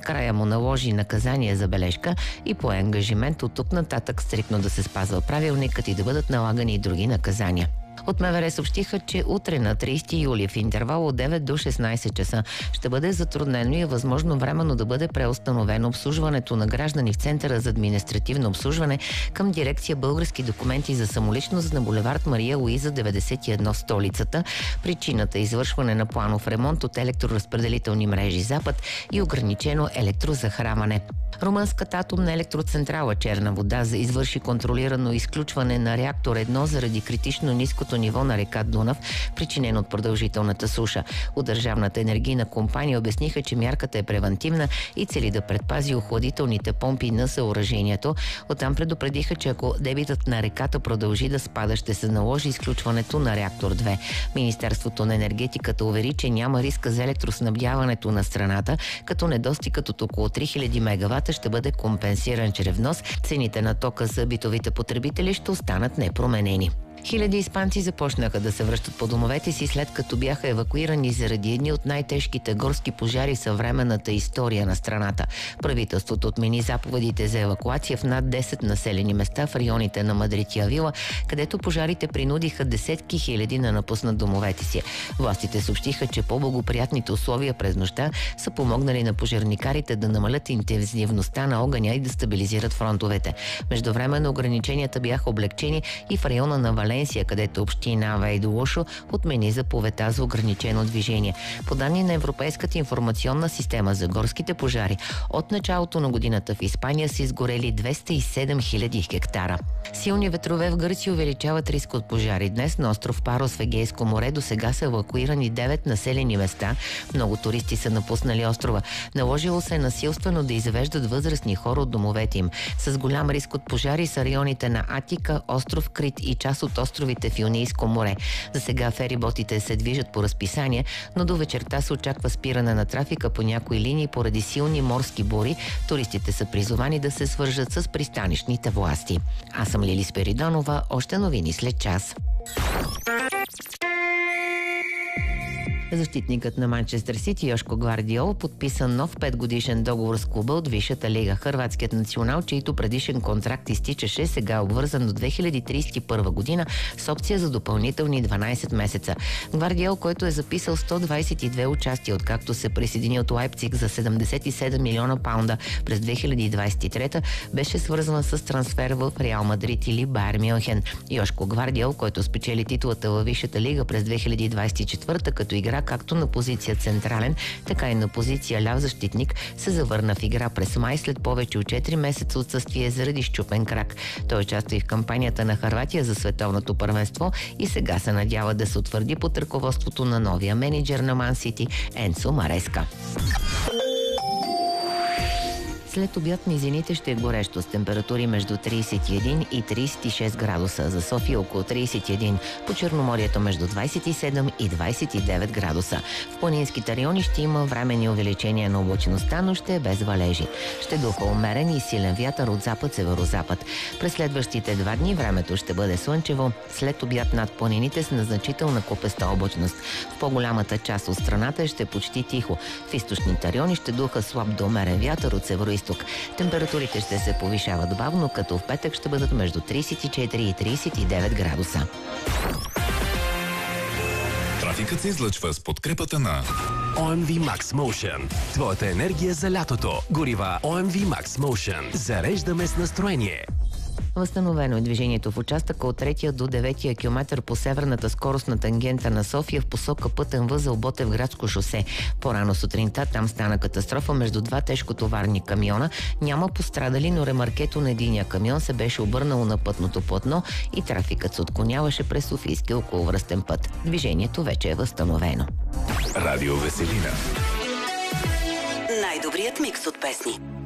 накрая му наложи наказание за бележка и пое ангажимент от тук нататък стриктно да се спазва правилникът и да бъдат налагани и други наказания. От МВР съобщиха, че утре на 30 юли в интервал от 9 до 16 часа ще бъде затруднено и е възможно временно да бъде преустановено обслужването на граждани в Центъра за административно обслужване към дирекция Български документи за самоличност на булевард Мария Луиза 91 в столицата. Причината е извършване на планов ремонт от електроразпределителни мрежи Запад и ограничено електрозахранване. Румънската атомна електроцентрала Черна вода извърши контролирано изключване на реактор 1 заради критично ниското ниво на река Дунав, причинено от продължителната суша. От Държавната енергийна компания обясниха, че мярката е превантивна и цели да предпази охладителните помпи на съоръжението. Оттам предупредиха, че ако дебитът на реката продължи да спада, ще се наложи изключването на реактор 2. Министерството на енергетиката увери, че няма риска за електроснабдяването на страната, като недостигът от около 3000 мегавата ще бъде компенсиран чрез внос. Цените на тока за битовите потребители ще останат непроменени. Хиляди испанци започнаха да се връщат по домовете си, след като бяха евакуирани заради едни от най-тежките горски пожари в съвременната история на страната. Правителството отмени заповедите за евакуация в над 10 населени места в районите на Мадрид и Авила, където пожарите принудиха десетки хиляди да напуснат домовете си. Властите съобщиха, че по-благоприятните условия през нощта са помогнали на пожарникарите да намалят интензивността на огъня и да стабилизират фронтовете. Междувременно ограниченията бяха облегчени и в района на Валенсия, където община Вейдолошо отмени заповедта за ограничено движение. По данни на Европейската информационна система за горските пожари, от началото на годината в Испания са изгорели 207 000 хектара. Силни ветрове в Гърция увеличават риск от пожари. Днес на остров Парос в Егейско море до сега са евакуирани 9 населени места. Много туристи са напуснали острова. Наложило се насилствено да извеждат възрастни хора от домовете им. С голям риск от пожари са районите на Атика, остров Крит и част от островите в Йонийско море. За сега фериботите се движат по разписание, но до вечерта се очаква спиране на трафика по някои линии поради силни морски бури. Туристите са призовани да се свържат с пристанищните власти. Аз съм Лили Спиридонова. Още новини след час. Защитникът на Манчестър Сити Йошко Гвардиол подписа нов 5-годишен договор с клуба от Висшата лига. Хърватският национал, чийто предишен контракт изтичаше, сега е обвързан до 2031 година с опция за допълнителни 12 месеца. Гвардиол, който е записал 122 участия, откакто се присъедини от Лайпциг за 77 милиона паунда през 2023, беше свързан с трансфер в Реал Мадрид или Байер Мюнхен. Йошко Гвардиол, който спечели титулата във Висшата лига през 2024 като игра както на позиция централен, така и на позиция ляв защитник, се завърна в игра през май след повече от 4 месеца отсъствие заради счупен крак. Той участва и в кампанията на Хърватия за световното първенство и сега се надява да се утвърди под ръководството на новия мениджър на Ман Сити Енцо Мареска. След обяд низините ще е горещо с температури между 31 и 36 градуса. За София около 31, по Черноморието между 27 и 29 градуса. В планинските райони ще има временни увеличения на облачността, но ще е без валежи. Ще духа умерен и силен вятър от запад-северозапад. През следващите 2 дни времето ще бъде слънчево, след обяд над планините с незначителна купеста облачност. В по-голямата част от страната ще е почти тихо. В източните райони ще духа слаб до умерен вятър от североизток. Температурите ще се повишават бавно, като в петък ще бъдат между 34 и 39 градуса. Трафикът се излъчва с подкрепата на OMV Max Motion. Твоята енергия за лятото. Горива OMV Max Motion. Зареждаме с настроение. Възстановено е движението в участъка от 3 до 9 километър по северната скоростна тангента на София в посока пътен възел Ботевградско шосе. По-рано сутринта там стана катастрофа между 2 тежкотоварни камиона. Няма пострадали, но ремаркето на единия камион се беше обърнало на пътното платно и трафикът се отклоняваше през Софийския околовръстен път. Движението вече е възстановено. Радио Веселина. Най-добрият микс от песни.